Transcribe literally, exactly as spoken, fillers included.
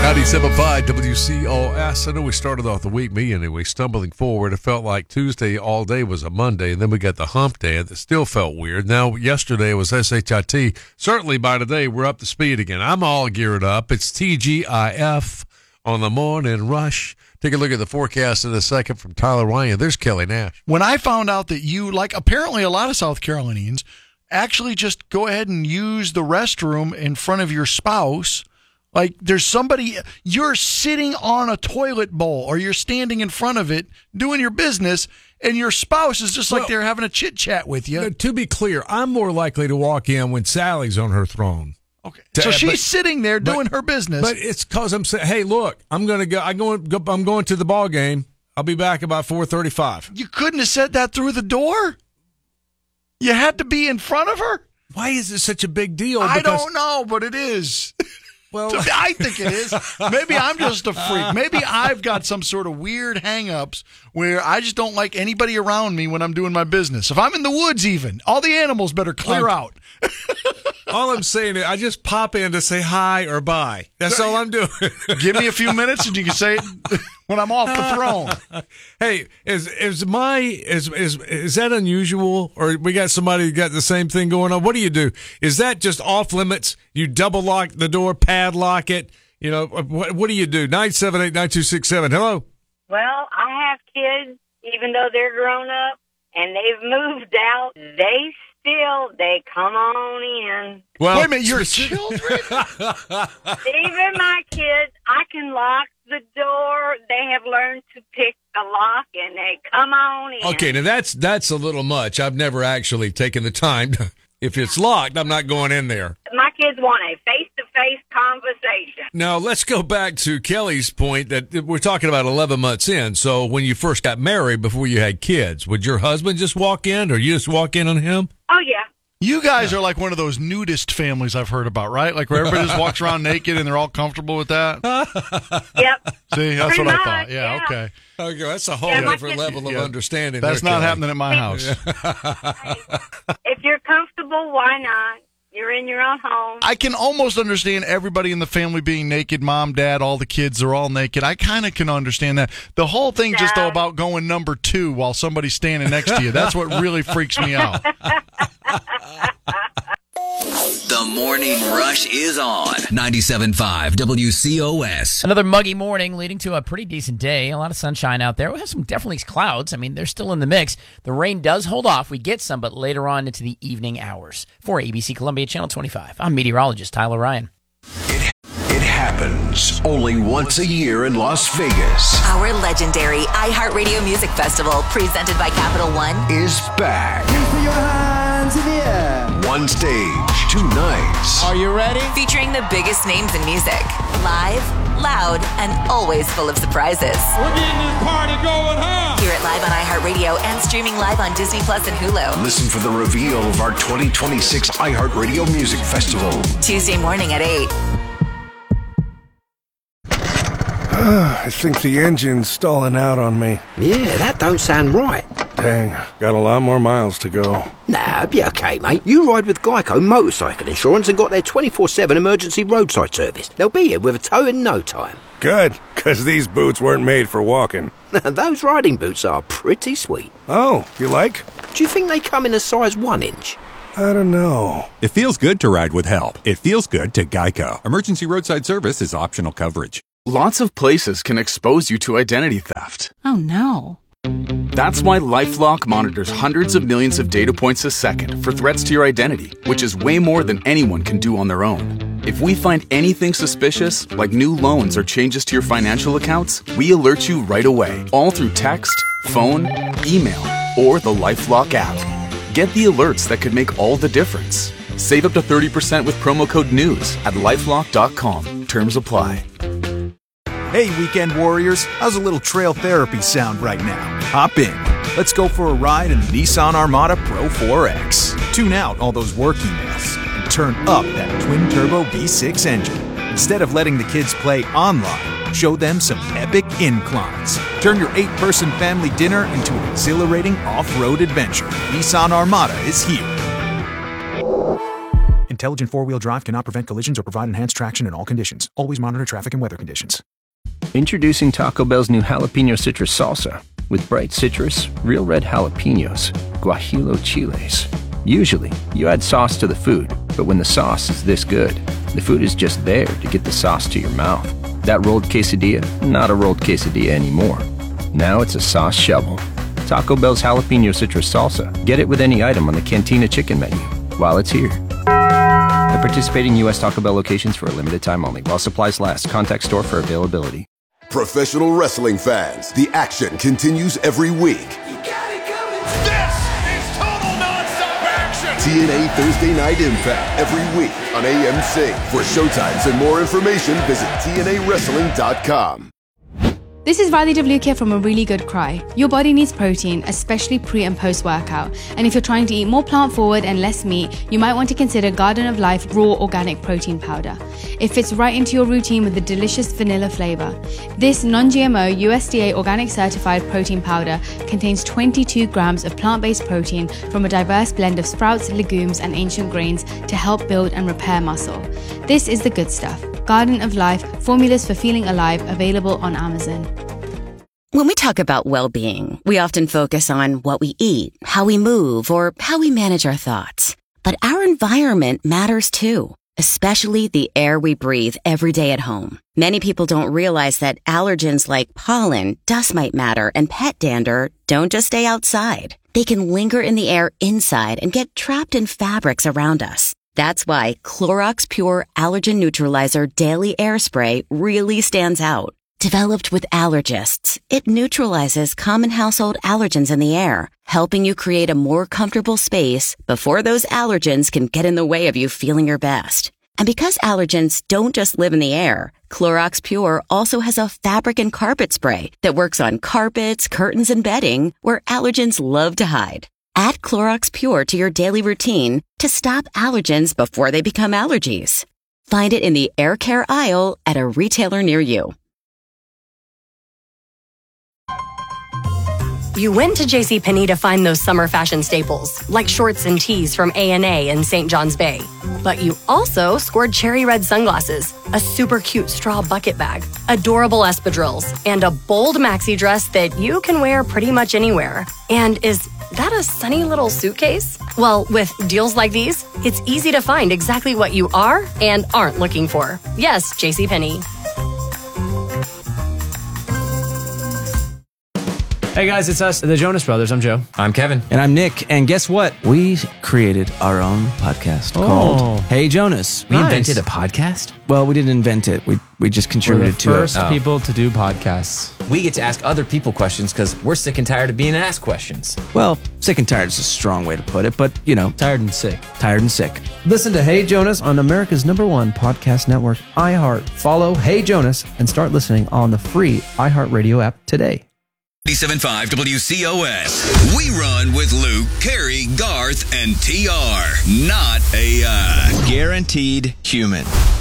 ninety-seven point five W C O S. I know we started off the week, me anyway, stumbling forward. It felt like Tuesday all day was a Monday, and then we got the hump day, and it still felt weird. Now, yesterday was S H I T. Certainly by today, we're up to speed again. I'm all geared up. It's T G I F on the Morning Rush. Take a look at the forecast in a second from Tyler Ryan. There's Kelly Nash. When I found out that you, like apparently a lot of South Carolinians, actually just go ahead and use the restroom in front of your spouse. Like there's somebody, you're sitting on a toilet bowl or you're standing in front of it doing your business, and your spouse is just well, like they're having a chit-chat with you. To be clear, I'm more likely to walk in when Sally's on her throne. Okay, so she's but, sitting there doing but, her business. But it's because I'm saying, hey, look, I'm going to go, I'm going, I'm going to the ball game. I'll be back about four thirty-five. You couldn't have said that through the door? You had to be in front of her? Why is it such a big deal? I because, don't know, but it is. Well, I think it is. Maybe I'm just a freak. Maybe I've got some sort of weird hang-ups where I just don't like anybody around me when I'm doing my business. If I'm in the woods even, all the animals better clear out. All I'm saying is I just pop in to say hi or bye. That's all I'm doing. Give me a few minutes and you can say it when I'm off the throne. Hey, is is my is is is that unusual, or we got somebody who got the same thing going on? What do you do? Is that just off limits? You double lock the door, padlock it. You know what? What do you do? Nine seven eight nine two six seven. Hello. Well, I have kids, even though they're grown up and they've moved out. They still they come on in. Well, wait a minute, your children? Even my kids, I can lock the door. They have learned to pick the lock, and they come on in. Okay, now that's that's a little much. I've never actually taken the time to, if it's locked, I'm not going in there. My kids want a face-to-face conversation. Now, let's go back to Kelly's point that we're talking about eleven months in. So when you first got married, before you had kids, would your husband just walk in, or you just walk in on him? Oh, yeah. You guys are like one of those nudist families I've heard about, right? Like where everybody just walks around naked and they're all comfortable with that? Yep. See, that's Pretty what I much, thought. Yeah, yeah. okay. Okay, that's a whole Yeah, different my- level of Yeah. understanding. That's there, not Kelly. happening at my house. If you're comfortable, why not? You're in your own home. I can almost understand everybody in the family being naked. Mom, dad, all the kids are all naked. I kind of can understand that. The whole thing No. just though about going number two while somebody's standing next to you, that's what really freaks me out. The Morning Rush is on ninety-seven point five W C O S. Another muggy morning leading to a pretty decent day. A lot of sunshine out there. We have some definitely clouds. I mean, they're still in the mix. The rain does hold off. We get some, but later on into the evening hours. For A B C Columbia Channel twenty-five, I'm meteorologist Tyler Ryan. It, it happens only once a year in Las Vegas. Our legendary iHeartRadio Music Festival, presented by Capital One, Is back. Put your hands in the air. One stage, two nights. Are you ready? featuring the biggest names in music. Live, loud, and always full of surprises. We're getting this party going, huh? Hear it live on iHeartRadio and streaming live on Disney Plus and Hulu. Listen for the reveal of our twenty twenty-six iHeartRadio Music Festival. Tuesday morning at eight. I think the engine's stalling out on me. Yeah, that don't sound right. Dang, got a lot more miles to go. Nah, be okay, mate. You ride with Geico Motorcycle Insurance and got their twenty-four seven emergency roadside service. They'll be here with a tow in no time. Good, because these boots weren't made for walking. Those riding boots are pretty sweet. Oh, you like? Do you think they come in a size one inch? I don't know. It feels good to ride with help. It feels good to Geico. Emergency roadside service is optional coverage. Lots of places can expose you to identity theft. Oh, no. That's why LifeLock monitors hundreds of millions of data points a second for threats to your identity, which is way more than anyone can do on their own. If we find anything suspicious, like new loans or changes to your financial accounts, we alert you right away, all through text, phone, email, or the LifeLock app. Get the alerts that could make all the difference. Save up to thirty percent with promo code NEWS at lifelock dot com. Terms apply. Hey, weekend warriors, how's a little trail therapy sound right now? Hop in. Let's go for a ride in the Nissan Armada Pro four X. Tune out all those work emails and turn up that twin-turbo V six engine. Instead of letting the kids play online, show them some epic inclines. Turn your eight-person family dinner into an exhilarating off-road adventure. Nissan Armada is here. Intelligent four-wheel drive cannot prevent collisions or provide enhanced traction in all conditions. Always monitor traffic and weather conditions. Introducing Taco Bell's new Jalapeno Citrus Salsa. With bright citrus, real red jalapenos, guajillo chiles. Usually, you add sauce to the food, but when the sauce is this good, the food is just there to get the sauce to your mouth. That rolled quesadilla, not a rolled quesadilla anymore. Now it's a sauce shovel. Taco Bell's Jalapeno Citrus Salsa. Get it with any item on the Cantina Chicken menu while it's here. At participating U S Taco Bell locations for a limited time only. While supplies last. Contact store for availability. Professional wrestling fans, the action continues every week. You got it coming. This is total nonstop action. T N A Thursday Night Impact every week on A M C. For showtimes and more information, visit T N A wrestling dot com. This is Riley Devlukia from A Really Good Cry. Your body needs protein, especially pre and post workout. And if you're trying to eat more plant forward and less meat, you might want to consider Garden of Life Raw Organic Protein Powder. It fits right into your routine with a delicious vanilla flavor. This non-G M O U S D A organic certified protein powder contains twenty-two grams of plant-based protein from a diverse blend of sprouts, legumes, and ancient grains to help build and repair muscle. This is the good stuff. Garden of Life, formulas for feeling alive, available on Amazon. When we talk about well-being, we often focus on what we eat, how we move, or how we manage our thoughts. But our environment matters too, especially the air we breathe every day at home. Many people don't realize that allergens like pollen, dust mite matter, and pet dander don't just stay outside. They can linger in the air inside and get trapped in fabrics around us. That's why Clorox Pure Allergen Neutralizer Daily Air Spray really stands out. Developed with allergists, it neutralizes common household allergens in the air, helping you create a more comfortable space before those allergens can get in the way of you feeling your best. And because allergens don't just live in the air, Clorox Pure also has a fabric and carpet spray that works on carpets, curtains, and bedding where allergens love to hide. Add Clorox Pure to your daily routine to stop allergens before they become allergies. Find it in the air care aisle at a retailer near you. You went to JCPenney to find those summer fashion staples, like shorts and tees from A and A in Saint John's Bay. But you also scored cherry red sunglasses, a super cute straw bucket bag, adorable espadrilles, and a bold maxi dress that you can wear pretty much anywhere. And is that a sunny little suitcase? Well, with deals like these, it's easy to find exactly what you are and aren't looking for. Yes, JCPenney. Hey guys, it's us, the Jonas Brothers. I'm Joe. I'm Kevin. And I'm Nick. And guess what? We created our own podcast Oh. called Hey Jonas. We invented a podcast? Well, we didn't invent it. We we just We're contributed the to first it. Oh. people to do podcasts. We get to ask other people questions because we're sick and tired of being asked questions. Well, sick and tired is a strong way to put it, but you know, Tired and sick. tired and sick. Listen to Hey Jonas on America's number one podcast network, iHeart. Follow Hey Jonas and start listening on the free iHeartRadio app today. ninety-seven point five W C O S. We run with Luke, Carrie, Garth, and T R. Not A I. Guaranteed human.